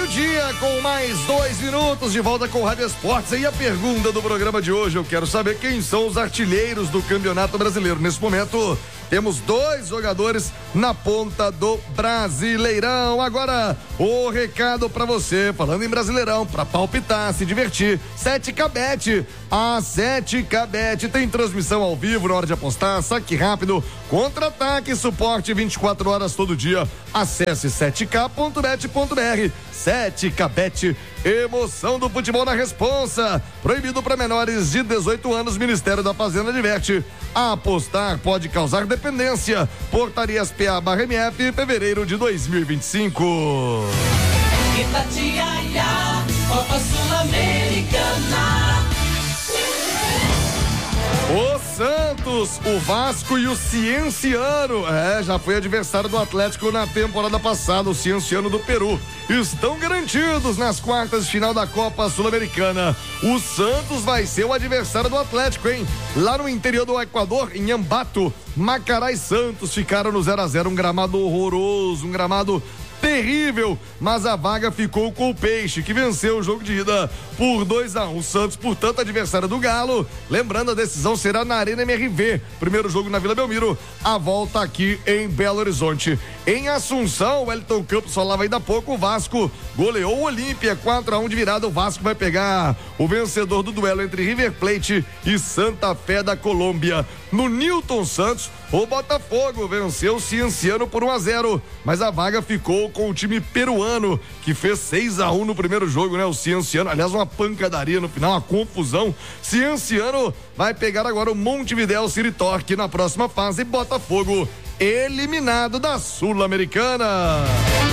meio-dia com mais 2 minutos de volta com o Rádio Esportes. E a pergunta do programa de hoje, eu quero saber quem são os artilheiros do Campeonato Brasileiro. Nesse momento, temos 2 jogadores na ponta do Brasileirão. Agora, o recado pra você, falando em Brasileirão, pra palpitar, se divertir. 7K Bet. A 7K Bet tem transmissão ao vivo na hora de apostar, saque rápido, contra-ataque, suporte 24 horas todo dia. Acesse 7k.bet.br. 7K Bet, emoção do futebol na responsa. Proibido para menores de 18 anos, Ministério da Fazenda adverte. Apostar pode causar dependência. Portarias PA/MF, fevereiro de 2025. Itatiaia, Copa Sul-Americana. O Santos, o Vasco e o Cienciano, já foi adversário do Atlético na temporada passada. O Cienciano do Peru estão garantidos nas quartas de final da Copa Sul-Americana. O Santos vai ser o adversário do Atlético, hein? Lá no interior do Equador, em Ambato, Macará e Santos ficaram no 0-0, um gramado horroroso, um gramado terrível, mas a vaga ficou com o Peixe, que venceu o jogo de ida por 2-1. O Santos, portanto, adversário do Galo. Lembrando, a decisão será na Arena MRV. Primeiro jogo na Vila Belmiro, a volta aqui em Belo Horizonte. Em Assunção, o Wellington Campos falava ainda há pouco, o Vasco goleou o Olímpia, 4-1 de virada. O Vasco vai pegar o vencedor do duelo entre River Plate e Santa Fé da Colômbia. No Newton Santos, o Botafogo venceu o Cienciano por 1-0, mas a vaga ficou com o time peruano, que fez 6-1 no primeiro jogo, né? O Cienciano, aliás, uma pancadaria no final, uma confusão. Cienciano vai pegar agora o Montevidéu City Torque na próxima fase. Botafogo eliminado da Sul-Americana.